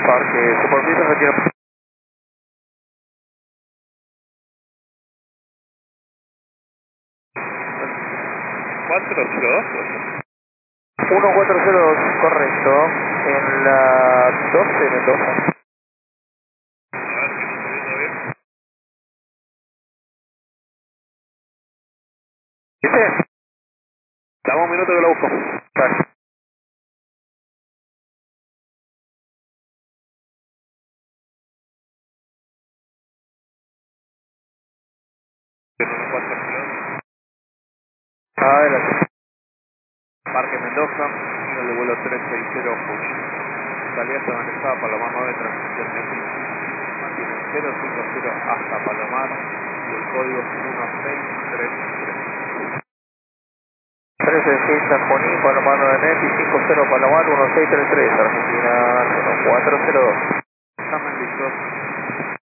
Parque Supervisa retira 402. 1402, correcto, en la 12 Mendoza. A ver si no salió todavía. ¿Viste? Dame un minuto que lo busco. Dale. Que no lo encuentro en Mendoza. Adelante. Parque Mendoza, nivel de vuelo 360 Junín. Salida estabilizada Palomar 9, transmisión Netflix. Mantiene 050 hasta Palomar y el código es 1633. 1360 Junín, Palomar 9 y 50 Palomar 1633, Argentina 1402. Examen listo.